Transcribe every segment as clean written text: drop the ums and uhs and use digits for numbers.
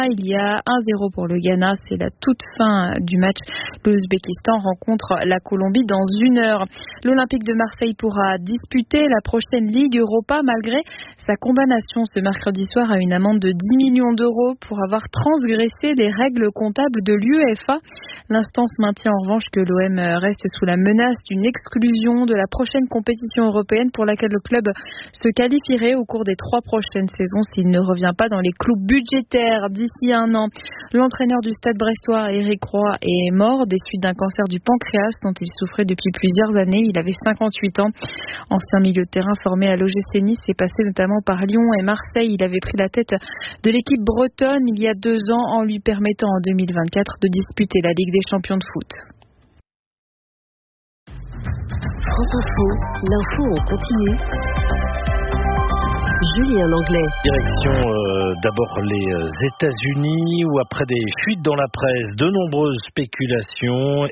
Il y a 1-0 pour le Ghana, c'est la toute fin du match. L'Ouzbékistan rencontre la Colombie dans 1 heure. L'Olympique de Marseille pourra disputer la prochaine Ligue Europa malgré sa condamnation ce mercredi soir à une amende de 10 millions d'euros pour avoir transgressé les règles comptables de l'UEFA. L'instance maintient en revanche que l'OM reste sous la menace d'une exclusion de la prochaine compétition européenne pour laquelle le club se qualifierait au cours des 3 prochaines saisons s'il ne revient pas dans les clous budgétaires d'ici 1 an. L'entraîneur du Stade brestois, Éric Roy, est mort des suites d'un cancer du pancréas dont il souffrait depuis plusieurs années. Il avait 58 ans. Ancien milieu de terrain formé à l'OGC Nice et passé notamment par Lyon et Marseille. Il avait pris la tête de l'équipe bretonne il y a 2 ans en lui permettant en 2024 de disputer la Ligue des champions de foot. France Info, l'info en continu. Julien Langlais. Direction d'abord les États-Unis où après des fuites dans la presse, de nombreuses spéculations,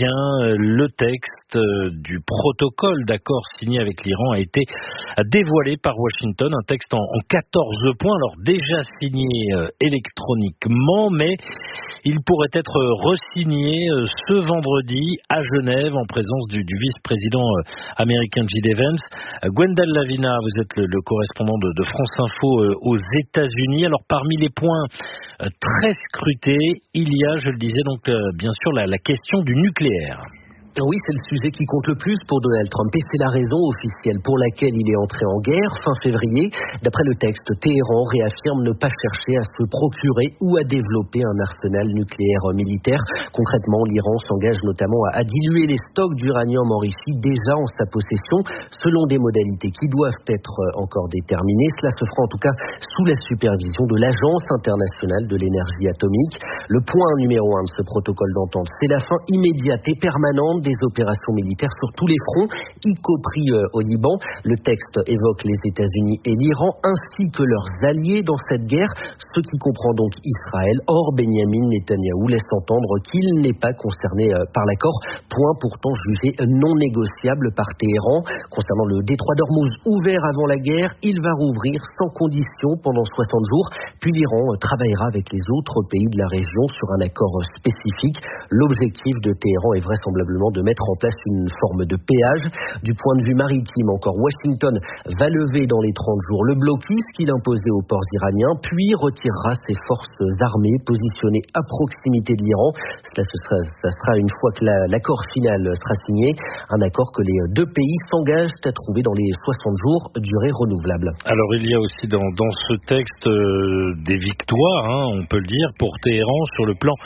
le texte du protocole d'accord signé avec l'Iran a été dévoilé par Washington, un texte en 14 points, alors déjà signé électroniquement, mais il pourrait être resigné ce vendredi à Genève en présence du vice-président américain J.D. Vance. Gwendal Lavina, vous êtes le correspondant de France Info aux États-Unis. Alors parmi les points très scrutés, il y a, je le disais donc bien sûr la question du nucléaire. Oui, c'est le sujet qui compte le plus pour Donald Trump et c'est la raison officielle pour laquelle il est entré en guerre fin février. D'après le texte, Téhéran réaffirme ne pas chercher à se procurer ou à développer un arsenal nucléaire militaire. Concrètement, l'Iran s'engage notamment à diluer les stocks d'uranium enrichi déjà en sa possession selon des modalités qui doivent être encore déterminées. Cela se fera en tout cas sous la supervision de l'Agence internationale de l'énergie atomique. Le point numéro 1 de ce protocole d'entente, c'est la fin immédiate et permanente des opérations militaires sur tous les fronts, y compris au Liban. Le texte évoque les États-Unis et l'Iran, ainsi que leurs alliés dans cette guerre, ce qui comprend donc Israël. Or, Benyamin Netanyahou laisse entendre qu'il n'est pas concerné par l'accord, point pourtant jugé non négociable par Téhéran. Concernant le détroit d'Ormuz, ouvert avant la guerre, il va rouvrir sans condition pendant 60 jours, puis l'Iran travaillera avec les autres pays de la région sur un accord spécifique. L'objectif de Téhéran est vraisemblablement de mettre en place une forme de péage. Du point de vue maritime, encore, Washington va lever dans les 30 jours le blocus qu'il imposait aux ports iraniens, puis retirera ses forces armées positionnées à proximité de l'Iran. Ça sera une fois que l'accord final sera signé, un accord que les 2 pays s'engagent à trouver dans les 60 jours, durée renouvelable. Alors il y a aussi dans ce texte des victoires, on peut le dire, pour Téhéran sur le plan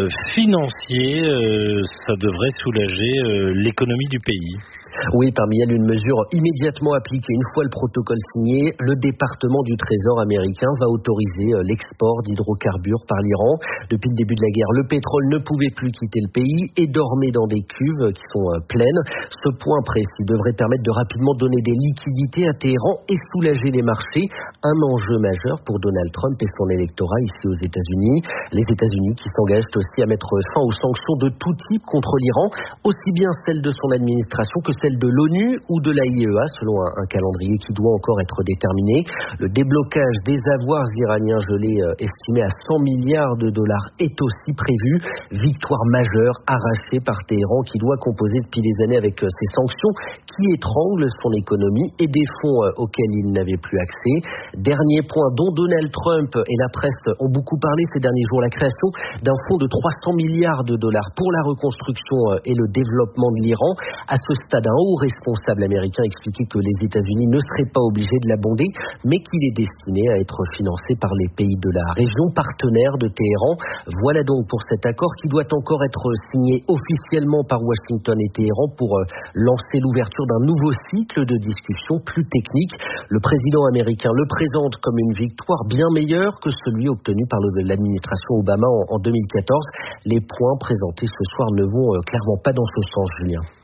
financier, ça devrait soulager l'économie du pays. Oui, parmi elles, une mesure immédiatement appliquée. Une fois le protocole signé, le département du Trésor américain va autoriser l'export d'hydrocarbures par l'Iran. Depuis le début de la guerre, le pétrole ne pouvait plus quitter le pays et dormait dans des cuves qui sont pleines. Ce point précis devrait permettre de rapidement donner des liquidités à Téhéran et soulager les marchés. Un enjeu majeur pour Donald Trump et son électorat ici aux États-Unis. Les États-Unis qui s'engagent aussi à mettre fin aux sanctions de tout type contre l'Iran, aussi bien celles de son administration que celle de l'ONU ou de l'AIEA, selon un calendrier qui doit encore être déterminé. Le déblocage des avoirs iraniens gelés estimé à 100 milliards de dollars est aussi prévu. Victoire majeure arrachée par Téhéran qui doit composer depuis des années avec ces sanctions qui étranglent son économie et des fonds auxquels il n'avait plus accès. Dernier point dont Donald Trump et la presse ont beaucoup parlé ces derniers jours, la création d'un fonds de 300 milliards de dollars pour la reconstruction et le développement de l'Iran. À ce stade, un haut responsable américain expliquait que les États-Unis ne seraient pas obligés de l'abonder, mais qu'il est destiné à être financé par les pays de la région partenaires de Téhéran. Voilà donc pour cet accord qui doit encore être signé officiellement par Washington et Téhéran pour lancer l'ouverture d'un nouveau cycle de discussion plus technique. Le président américain le présente comme une victoire bien meilleure que celui obtenu par l'administration Obama en 2014. Les points présentés ce soir ne vont clairement pas dans ce sens, Julien.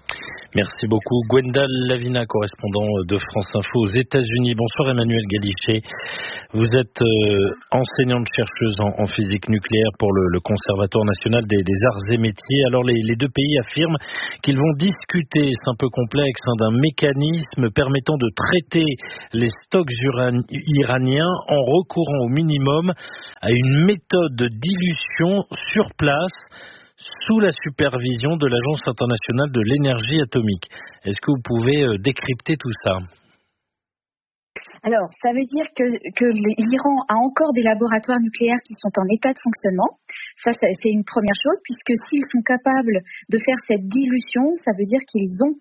Merci beaucoup. Gwendal Lavina, correspondant de France Info aux États-Unis. Bonsoir Emmanuel Galichet. Vous êtes enseignante-chercheuse en physique nucléaire pour le Conservatoire national des arts et métiers. Alors les deux pays affirment qu'ils vont discuter, c'est un peu complexe, d'un mécanisme permettant de traiter les stocks iraniens en recourant au minimum à une méthode de dilution sur place, sous la supervision de l'Agence internationale de l'énergie atomique. Est-ce que vous pouvez décrypter tout ça ? Alors, ça veut dire que l'Iran a encore des laboratoires nucléaires qui sont en état de fonctionnement. Ça, c'est une première chose, puisque s'ils sont capables de faire cette dilution, ça veut dire qu'ils ont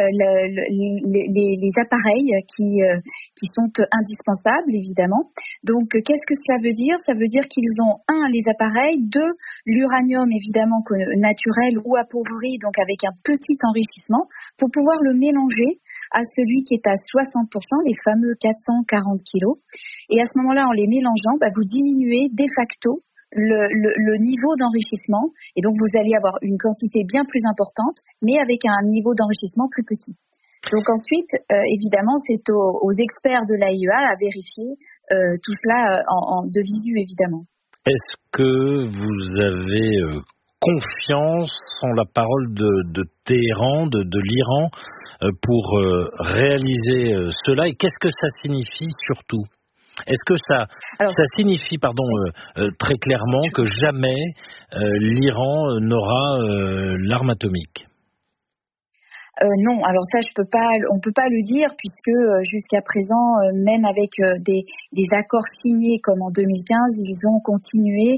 les appareils qui sont indispensables, évidemment. Donc, qu'est-ce que cela veut dire ? Ça veut dire qu'ils ont, les appareils, l'uranium, évidemment, naturel ou appauvri, donc avec un petit enrichissement, pour pouvoir le mélanger à celui qui est à 60%, les fameux 440 kilos. Et à ce moment-là, en les mélangeant, vous diminuez de facto le niveau d'enrichissement, et donc vous allez avoir une quantité bien plus importante, mais avec un niveau d'enrichissement plus petit. Donc ensuite, évidemment, c'est aux experts de l'AIEA à vérifier tout cela de visu, évidemment. Est-ce que vous avez confiance en la parole de Téhéran, de l'Iran, pour réaliser cela, et qu'est-ce que ça signifie surtout ? Est-ce que ça signifie, très clairement que jamais l'Iran n'aura l'arme atomique ? Non, alors ça, on peut pas le dire, puisque jusqu'à présent, même avec des accords signés comme en 2015, ils ont continué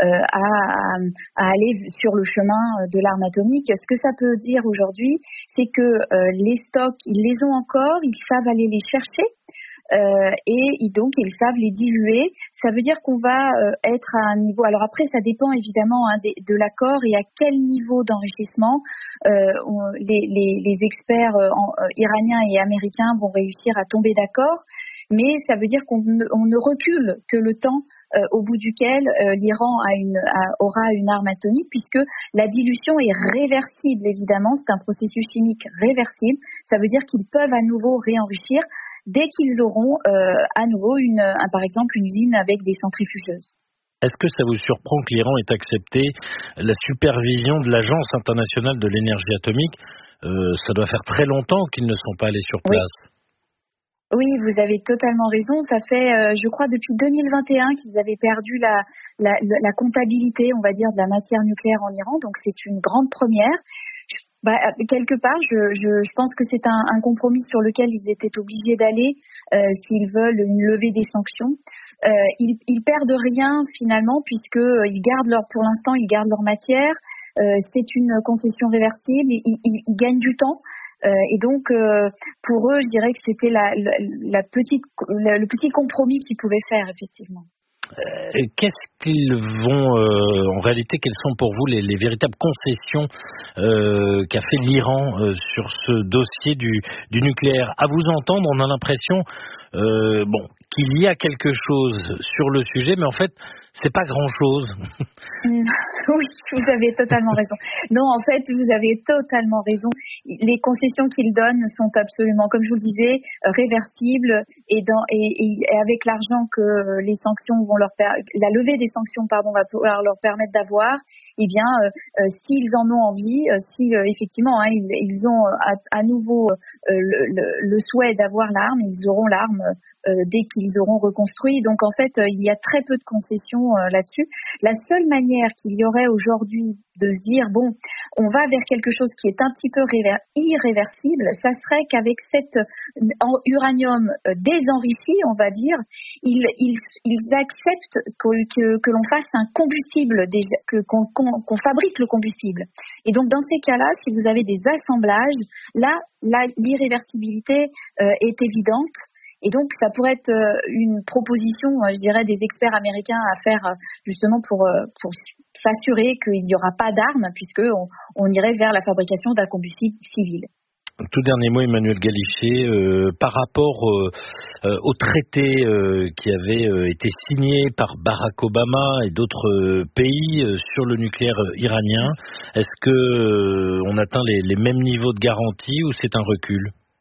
à aller sur le chemin de l'arme atomique. Ce que ça peut dire aujourd'hui, c'est que les stocks, ils les ont encore, ils savent aller les chercher. Et donc ils savent les diluer. Ça veut dire qu'on va être à un niveau. Alors après, ça dépend évidemment de l'accord et à quel niveau d'enrichissement les experts iraniens et américains vont réussir à tomber d'accord. Mais ça veut dire qu'on ne recule que le temps au bout duquel l'Iran aura une arme atomique, puisque la dilution est réversible, évidemment. C'est un processus chimique réversible. Ça veut dire qu'ils peuvent à nouveau réenrichir dès qu'ils auront à nouveau par exemple une usine avec des centrifugeuses. Est-ce que ça vous surprend que l'Iran ait accepté la supervision de l'Agence internationale de l'énergie atomique ? Ça doit faire très longtemps qu'ils ne sont pas allés sur place. Oui, vous avez totalement raison. Ça fait, je crois, depuis 2021 qu'ils avaient perdu la comptabilité, on va dire, de la matière nucléaire en Iran. Donc c'est une grande première. Quelque part, je pense que c'est un compromis sur lequel ils étaient obligés d'aller s'ils veulent une levée des sanctions. Ils perdent rien finalement, puisque pour l'instant ils gardent leur matière. C'est une concession réversible. Ils gagnent du temps. Et donc, pour eux, je dirais que c'était le petit compromis qu'ils pouvaient faire, effectivement. Qu'est-ce qu'ils vont, en réalité, quelles sont pour vous les véritables concessions qu'a fait l'Iran sur ce dossier du nucléaire ? À vous entendre, on a l'impression qu'il y a quelque chose sur le sujet, mais en fait, c'est pas grand-chose. Oui, vous avez totalement raison. Non, en fait, vous avez totalement raison. Les concessions qu'ils donnent sont absolument, comme je vous le disais, réversibles, et avec l'argent que les sanctions vont la levée des sanctions, va pouvoir leur permettre d'avoir, eh bien, s'ils en ont envie, si effectivement, ils ont à nouveau le souhait d'avoir l'arme, ils auront l'arme dès qu'ils auront reconstruit. Donc, en fait, il y a très peu de concessions là-dessus. La seule manière qu'il y aurait aujourd'hui de se dire, on va vers quelque chose qui est un petit peu irréversible, ça serait qu'avec cet uranium désenrichi, on va dire, ils acceptent que l'on fasse un combustible, qu'on fabrique le combustible. Et donc, dans ces cas-là, si vous avez des assemblages, là l'irréversibilité est évidente. Et donc, ça pourrait être une proposition, je dirais, des experts américains à faire justement pour s'assurer qu'il n'y aura pas d'armes, puisqu'on irait vers la fabrication d'un combustible civil. Tout dernier mot, Emmanuel Galichet, par rapport au traité qui avait été signé par Barack Obama et d'autres pays sur le nucléaire iranien, est-ce que on atteint les mêmes niveaux de garantie ou c'est un recul ?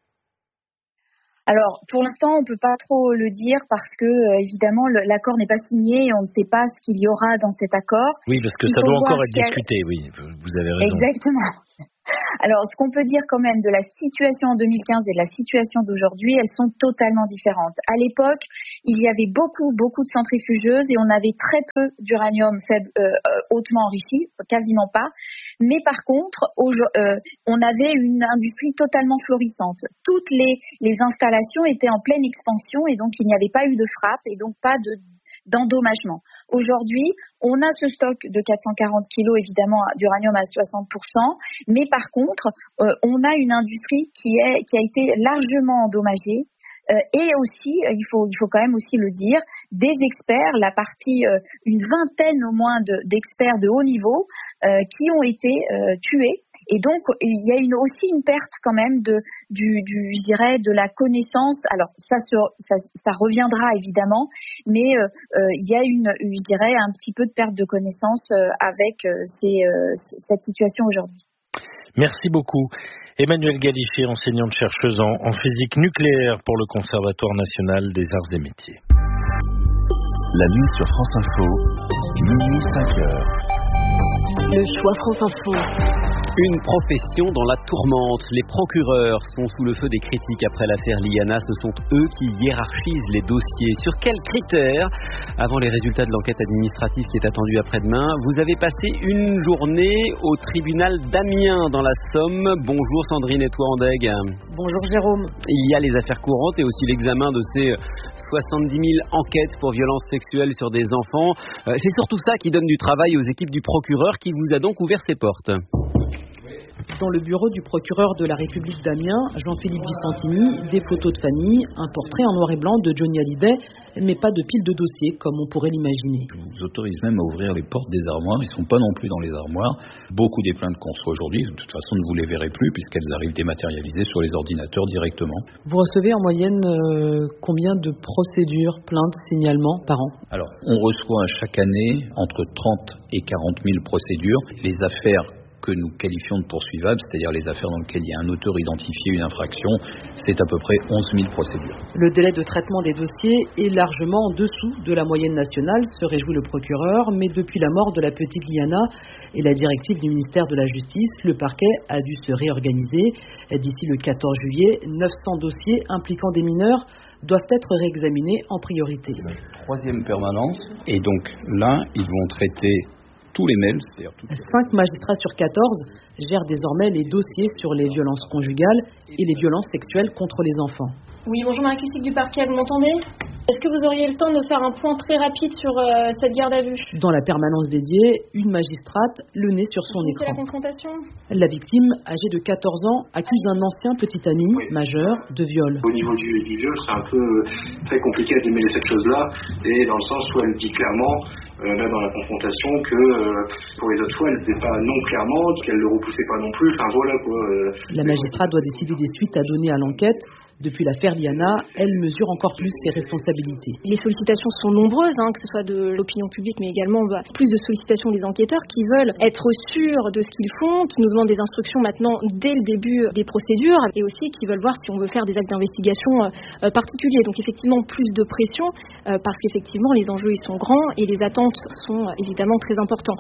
Alors, pour l'instant, on ne peut pas trop le dire parce que, évidemment, l'accord n'est pas signé et on ne sait pas ce qu'il y aura dans cet accord. Oui, parce que ça doit encore être discuté, oui, vous avez raison. Exactement. Alors, ce qu'on peut dire quand même de la situation en 2015 et de la situation d'aujourd'hui, elles sont totalement différentes. À l'époque, il y avait beaucoup de centrifugeuses et on avait très peu d'uranium faible, hautement enrichi, quasiment pas. Mais par contre, on avait une industrie totalement florissante. Toutes les installations étaient en pleine expansion et donc il n'y avait pas eu de frappe et donc pas d'endommagement. Aujourd'hui, on a ce stock de 440 kilos évidemment d'uranium à 60%, mais par contre, on a une industrie qui a été largement endommagée. Et aussi, il faut quand même aussi le dire, des experts, une vingtaine au moins d'experts de haut niveau qui ont été tués. Et donc, il y a aussi une perte quand même je dirais, de la connaissance. Alors, ça reviendra évidemment, mais il y a je dirais, un petit peu de perte de connaissance avec cette situation aujourd'hui. Merci beaucoup. Emmanuel Galichet, enseignante-chercheuse en physique nucléaire pour le Conservatoire national des arts et métiers. La nuit sur France Info, minuit 5h. Le choix France Info. Une profession dans la tourmente. Les procureurs sont sous le feu des critiques après l'affaire Liana. Ce sont eux qui hiérarchisent les dossiers. Sur quels critères ? Avant les résultats de l'enquête administrative qui est attendue après-demain, vous avez passé une journée au tribunal d'Amiens dans la Somme. Bonjour Sandrine Etouandeg. Bonjour Jérôme. Il y a les affaires courantes et aussi l'examen de ces 70 000 enquêtes pour violences sexuelles sur des enfants. C'est surtout ça qui donne du travail aux équipes du procureur qui vous a donc ouvert ses portes. Dans le bureau du procureur de la République d'Amiens, Jean-Philippe Vicentini, des photos de famille, un portrait en noir et blanc de Johnny Hallyday, mais pas de pile de dossiers comme on pourrait l'imaginer. Je vous autorise même à ouvrir les portes des armoires, ils ne sont pas non plus dans les armoires. Beaucoup des plaintes qu'on reçoit aujourd'hui, de toute façon, vous ne les verrez plus puisqu'elles arrivent dématérialisées sur les ordinateurs directement. Vous recevez en moyenne combien de procédures, plaintes, signalements par an ? Alors, on reçoit chaque année entre 30 et 40 000 procédures. Les affaires que nous qualifions de poursuivables, c'est-à-dire les affaires dans lesquelles il y a un auteur identifié, une infraction, c'est à peu près 11 000 procédures. Le délai de traitement des dossiers est largement en dessous de la moyenne nationale, se réjouit le procureur, mais depuis la mort de la petite Liana et la directive du ministère de la Justice, le parquet a dû se réorganiser. D'ici le 14 juillet, 900 dossiers impliquant des mineurs doivent être réexaminés en priorité. Troisième permanence, et donc là, ils vont traiter tous les mails, c'est-à-dire 5 magistrats sur 14 gèrent désormais les dossiers sur les violences conjugales et les violences sexuelles contre les enfants. Oui, bonjour Marie Cussic du parquet, vous m'entendez ? Est-ce que vous auriez le temps de faire un point très rapide sur cette garde à vue ? Dans la permanence dédiée, une magistrate, le nez sur son écran. C'est la confrontation ? La victime, âgée de 14 ans, accuse un ancien petit ami, majeur, de viol. Au niveau du viol, c'est un peu très compliqué à démêler cette chose-là, et dans le sens où elle dit clairement, là dans la confrontation, que pour les autres fois, elle ne disait pas non clairement, qu'elle ne le repoussait pas non plus, enfin voilà quoi. La magistrate doit décider des suites à donner à l'enquête. Depuis l'affaire Liana, elle mesure encore plus ses responsabilités. Les sollicitations sont nombreuses, que ce soit de l'opinion publique, mais également plus de sollicitations des enquêteurs qui veulent être sûrs de ce qu'ils font, qui nous demandent des instructions maintenant dès le début des procédures, et aussi qui veulent voir si on veut faire des actes d'investigation particuliers. Donc effectivement, plus de pression, parce qu'effectivement, les enjeux ils sont grands et les attentes sont évidemment très importantes.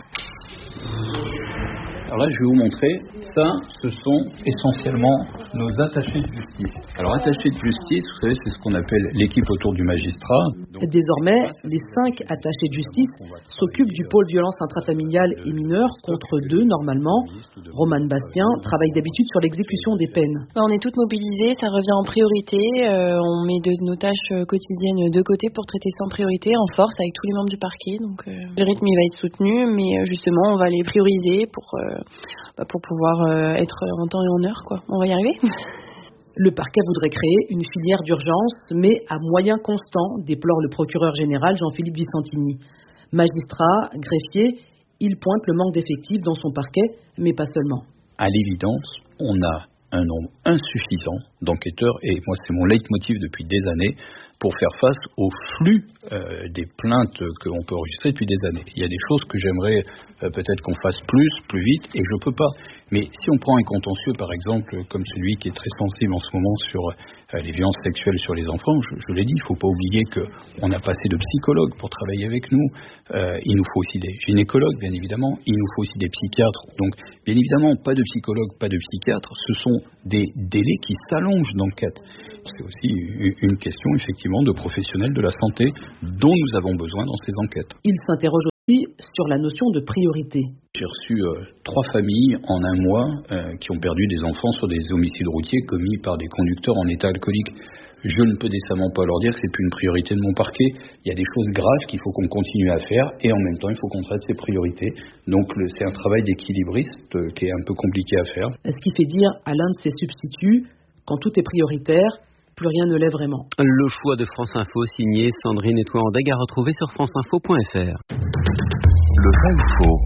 Alors là, je vais vous montrer, ça, ce sont essentiellement nos attachés de justice. Alors, attachés de justice, vous savez, c'est ce qu'on appelle l'équipe autour du magistrat. Désormais, les 5 attachés de justice s'occupent du pôle violence intrafamiliale et mineure, contre 2 normalement. Romane Bastien travaille d'habitude sur l'exécution des peines. On est toutes mobilisées, ça revient en priorité. On met nos tâches quotidiennes de côté pour traiter ça en priorité, en force, avec tous les membres du parquet. Donc le rythme il va être soutenu, mais justement, on va les prioriser pour pouvoir être en temps et en heure, quoi. On va y arriver. Le parquet voudrait créer une filière d'urgence, mais à moyens constants, déplore le procureur général Jean-Philippe Vicentini. Magistrat, greffier, il pointe le manque d'effectifs dans son parquet, mais pas seulement. À l'évidence, on a un nombre insuffisant d'enquêteurs, et moi c'est mon leitmotiv depuis des années, pour faire face au flux des plaintes que l'on peut enregistrer depuis des années. Il y a des choses que j'aimerais peut-être qu'on fasse plus vite, et je peux pas. Mais si on prend un contentieux, par exemple, comme celui qui est très sensible en ce moment sur les violences sexuelles sur les enfants, je l'ai dit, il ne faut pas oublier qu'on a passé de psychologues pour travailler avec nous. Il nous faut aussi des gynécologues, bien évidemment. Il nous faut aussi des psychiatres. Donc, bien évidemment, pas de psychologues, pas de psychiatres. Ce sont des délais qui s'allongent d'enquête. C'est aussi une question, effectivement, de professionnels de la santé dont nous avons besoin dans ces enquêtes. Il s'interroge aussi sur la notion de priorité. J'ai reçu 3 familles en un mois qui ont perdu des enfants sur des homicides routiers commis par des conducteurs en état alcoolique. Je ne peux décemment pas leur dire que c'est plus une priorité de mon parquet. Il y a des choses graves qu'il faut qu'on continue à faire, et en même temps il faut qu'on traite ces priorités. Donc c'est un travail d'équilibriste qui est un peu compliqué à faire. Ce qui fait dire à l'un de ses substituts, quand tout est prioritaire, plus rien ne l'est vraiment. Le choix de France Info, signé Sandrine Etouandeg, à retrouver sur franceinfo.fr. Le vrai ou faux?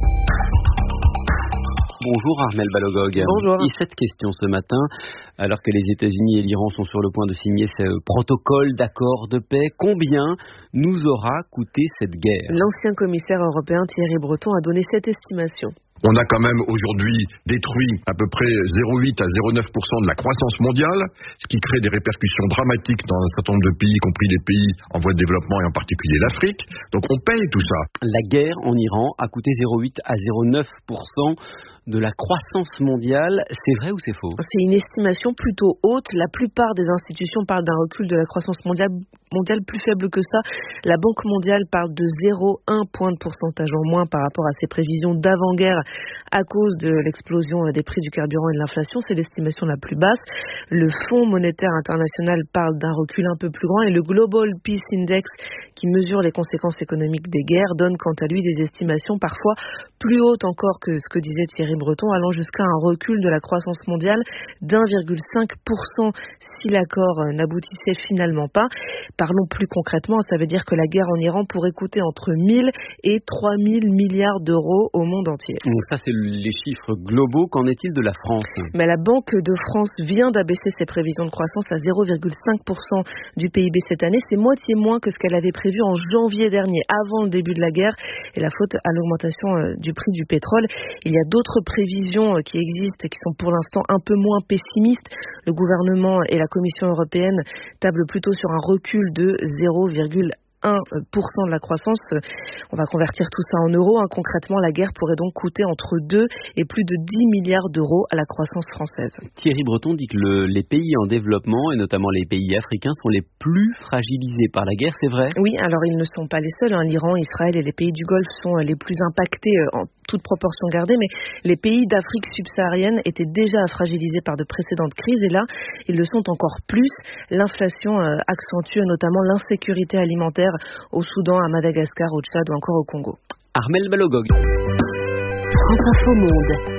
Bonjour Armel Balogog. Bonjour. Et cette question ce matin, alors que les États-Unis et l'Iran sont sur le point de signer ce protocole d'accord de paix, combien nous aura coûté cette guerre? L'ancien commissaire européen Thierry Breton a donné cette estimation. On a quand même aujourd'hui détruit à peu près 0,8 à 0,9% de la croissance mondiale, ce qui crée des répercussions dramatiques dans un certain nombre de pays, y compris les pays en voie de développement et en particulier l'Afrique. Donc on paye tout ça. La guerre en Iran a coûté 0,8 à 0,9% de la croissance mondiale. C'est vrai ou c'est faux? C'est une estimation plutôt haute. La plupart des institutions parlent d'un recul de la croissance mondiale plus faible que ça. La Banque mondiale parle de 0,1 point de pourcentage en moins par rapport à ses prévisions d'avant-guerre à cause de l'explosion des prix du carburant et de l'inflation. C'est l'estimation la plus basse. Le Fonds monétaire international parle d'un recul un peu plus grand, et le Global Peace Index, qui mesure les conséquences économiques des guerres, donne quant à lui des estimations parfois plus hautes encore que ce que disait Thierry Breton, allant jusqu'à un recul de la croissance mondiale d'1,5% si l'accord n'aboutissait finalement pas. Parlons plus concrètement, ça veut dire que la guerre en Iran pourrait coûter entre 1000 et 3000 milliards d'euros au monde entier. Donc ça, c'est les chiffres globaux. Qu'en est-il de la France? Mais la Banque de France vient d'abaisser ses prévisions de croissance à 0,5% du PIB cette année. C'est moitié moins que ce qu'elle avait prévu en janvier dernier, avant le début de la guerre, et la faute à l'augmentation du prix du pétrole. Il y a d'autres prévisions qui existent et qui sont pour l'instant un peu moins pessimistes. Le gouvernement et la Commission européenne tablent plutôt sur un recul de 0,1% de la croissance. On va convertir tout ça en euros. Concrètement, la guerre pourrait donc coûter entre 2 et plus de 10 milliards d'euros à la croissance française. Thierry Breton dit que les pays en développement, et notamment les pays africains, sont les plus fragilisés par la guerre, c'est vrai? Oui, alors ils ne sont pas les seuls. L'Iran, Israël et les pays du Golfe sont les plus impactés en toute proportion gardée, mais les pays d'Afrique subsaharienne étaient déjà fragilisés par de précédentes crises, et là, ils le sont encore plus. L'inflation accentue notamment l'insécurité alimentaire au Soudan, à Madagascar, au Tchad ou encore au Congo. Armel Balogog. France Info Monde.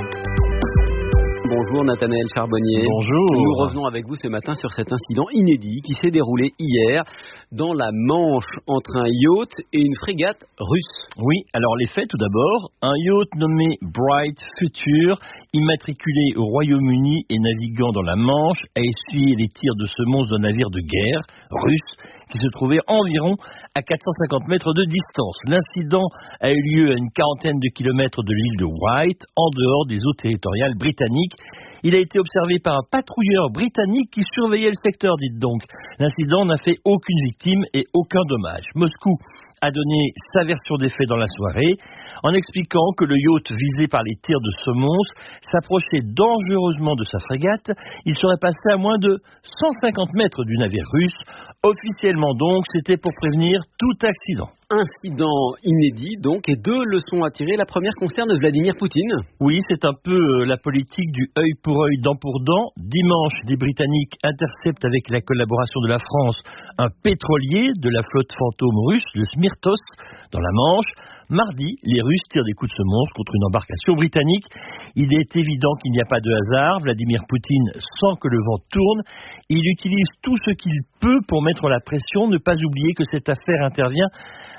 Bonjour Nathanaël Charbonnier. Bonjour. Nous revenons avec vous ce matin sur cet incident inédit qui s'est déroulé hier dans la Manche entre un yacht et une frégate russe. Oui, alors les faits tout d'abord. Un yacht nommé Bright Future, immatriculé au Royaume-Uni et naviguant dans la Manche, a essuyé les tirs de semonce d'un navire de guerre russe qui se trouvait environ à 450 mètres de distance. L'incident a eu lieu à une quarantaine de kilomètres de l'île de Wight, en dehors des eaux territoriales britanniques. Il a été observé par un patrouilleur britannique qui surveillait le secteur, dites donc. L'incident n'a fait aucune victime et aucun dommage. Moscou a donné sa version des faits dans la soirée, en expliquant que le yacht visé par les tirs de semonce s'approchait dangereusement de sa frégate. Il serait passé à moins de 150 mètres du navire russe. Officiellement donc, c'était pour prévenir tout accident. Incident inédit donc, et 2 leçons à tirer. La première concerne Vladimir Poutine. Oui, c'est un peu la politique du œil pour œil, dent pour dent. Dimanche, des Britanniques interceptent avec la collaboration de la France un pétrolier de la flotte fantôme russe, le Smirtos, dans la Manche. Mardi, les Russes tirent des coups de semonce contre une embarcation britannique. Il est évident qu'il n'y a pas de hasard. Vladimir Poutine sent que le vent tourne. Il utilise tout ce qu'il peut pour mettre la pression. Ne pas oublier que cette affaire intervient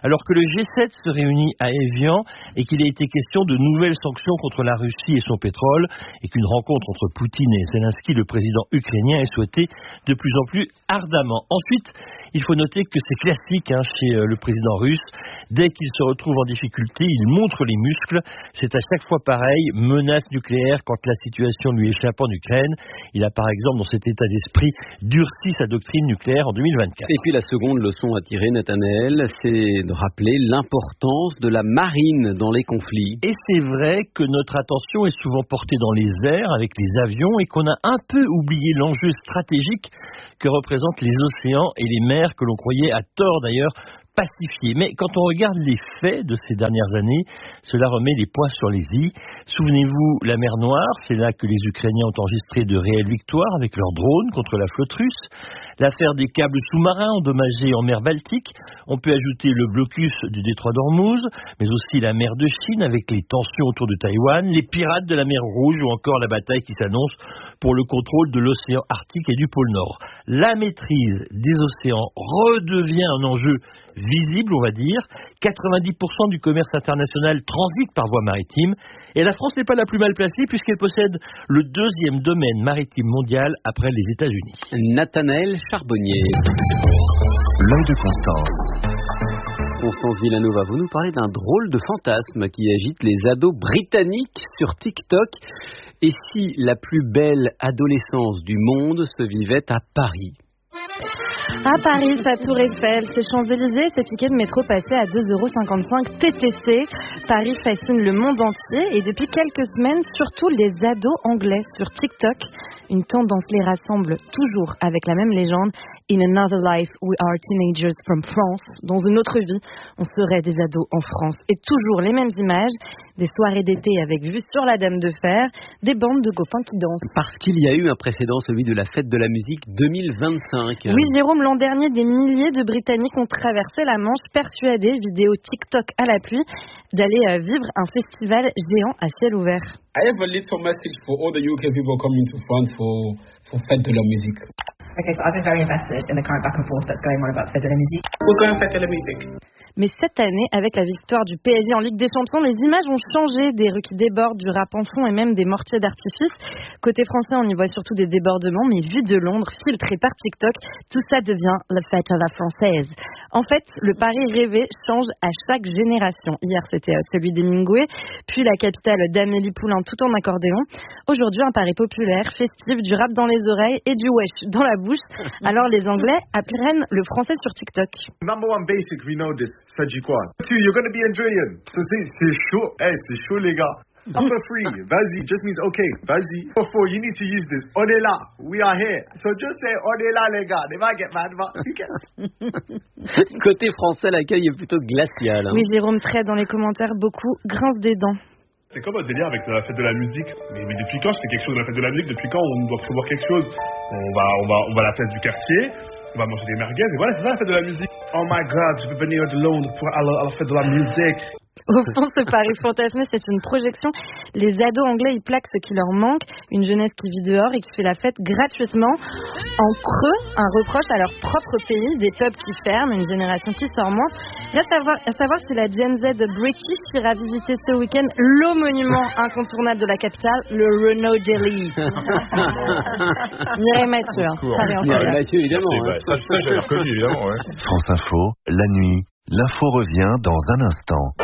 alors que le G7 se réunit à Évian et qu'il a été question de nouvelles sanctions contre la Russie et son pétrole, et qu'une rencontre entre Poutine et Zelensky, le président ukrainien, est souhaitée de plus en plus ardemment. Ensuite, il faut noter que c'est classique chez le président russe. Dès qu'il se retrouve en difficulté, il montre les muscles. C'est à chaque fois pareil, menace nucléaire quand la situation lui échappe en Ukraine. Il a par exemple, dans cet état d'esprit, durci sa doctrine nucléaire en 2024. Et puis la seconde leçon à tirer, Nathanaël, c'est de rappeler l'importance de la marine dans les conflits. Et c'est vrai que notre attention est souvent portée dans les airs avec les avions et qu'on a un peu oublié l'enjeu stratégique que représentent les océans et les mers que l'on croyait, à tort d'ailleurs, pacifiés. Mais quand on regarde les faits de ces dernières années, cela remet les points sur les i. Souvenez-vous, la mer Noire, c'est là que les Ukrainiens ont enregistré de réelles victoires avec leurs drones contre la flotte russe. L'affaire des câbles sous-marins endommagés en mer Baltique. On peut ajouter le blocus du détroit d'Ormuz, mais aussi la mer de Chine avec les tensions autour de Taïwan, les pirates de la mer Rouge ou encore la bataille qui s'annonce pour le contrôle de l'océan Arctique et du pôle Nord. La maîtrise des océans redevient un enjeu visible, on va dire. 90% du commerce international transite par voie maritime et la France n'est pas la plus mal placée puisqu'elle possède le deuxième domaine maritime mondial après les États-Unis. Nathanaël Charbonnier. L'œil de Constance. Constance Villanova, vous nous parlez d'un drôle de fantasme qui agite les ados britanniques sur TikTok. Et si la plus belle adolescence du monde se vivait à Paris ? À Paris, sa tour Eiffel, ses Champs-Élysées, ses tickets de métro passés à 2,55 € TTC. Paris fascine le monde entier et depuis quelques semaines, surtout les ados anglais sur TikTok. Une tendance les rassemble toujours avec la même légende. In another life, we are teenagers from France. Dans une autre vie, on serait des ados en France. Et toujours les mêmes images, des soirées d'été avec vue sur la Dame de Fer, des bandes de copains qui dansent. Parce qu'il y a eu un précédent, celui de la fête de la musique 2025. Oui, Jérôme, l'an dernier, des milliers de Britanniques ont traversé la Manche persuadés, vidéo TikTok à la pluie, d'aller vivre un festival géant à ciel ouvert. I have a little message for all the UK people coming to France for Fête de la musique. Okay, so I've been very invested in the current back and forth that's going on about Fête de la musique. We're going Fête de la musique. Mais cette année, avec la victoire du PSG en Ligue des Champions, les images ont changé, des rues qui débordent, du rap en fond et même des mortiers d'artifice. Côté français, on y voit surtout des débordements, mais vu de Londres, filtrés par TikTok, tout ça devient la fête à la française. En fait, le Paris rêvé change à chaque génération. Hier, c'était celui d'Hemingway, puis la capitale d'Amélie Poulain tout en accordéon. Aujourd'hui, un Paris populaire, festif, du rap dans les oreilles et du wesh dans la bouche. Alors les Anglais apprennent le français sur TikTok. Number one basic, we know this. Ça dit quoi? Two, you're going to be enjoying. So c'est chaud. C'est chaud, les gars. Upper three, vas-y, just means okay, vas-y. Upper four, you need to use this. On est là, we are here. So just say on est là, les gars. They might get mad, but who cares? Côté français, l'accueil est plutôt glacial. Oui, Jérôme, très dans les commentaires, beaucoup grincent des dents. C'est quoi votre délire avec la fête de la musique? Mais depuis quand je fais quelque chose de la fête de la musique? Depuis quand on doit prévoir quelque chose? On va à la fête du quartier, on va manger des merguez, et voilà, c'est ça la fête de la musique. Oh my god, je peux venir de Londres pour à la fête de la musique. Au fond, ce Paris fantasmé, c'est une projection. Les ados anglais, ils plaquent ce qui leur manque. Une jeunesse qui vit dehors et qui fait la fête gratuitement. En creux, un reproche à leur propre pays, des pubs qui ferment, une génération qui sort moins. Reste à savoir si la Gen Z British ira visiter ce week-end le monument incontournable de la capitale, le Renault Jelly. Mireille Mathieu. Mireille Mathieu, évidemment. Ça, j'avais reconnu, évidemment. Ouais. France Info, la nuit, l'info revient dans un instant.